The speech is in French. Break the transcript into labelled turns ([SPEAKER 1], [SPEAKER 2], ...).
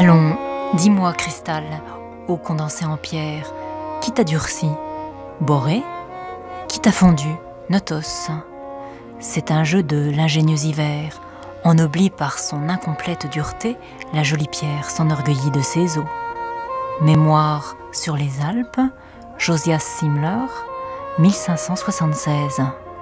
[SPEAKER 1] Allons, dis-moi, cristal, eau condensée en pierre, qui t'a durci? Borée? Qui t'a fondu? Notos. C'est un jeu de l'ingénieux hiver, ennobli par son incomplète dureté, la jolie pierre s'enorgueillit de ses eaux. Mémoire sur les Alpes, Josias Simler, 1576.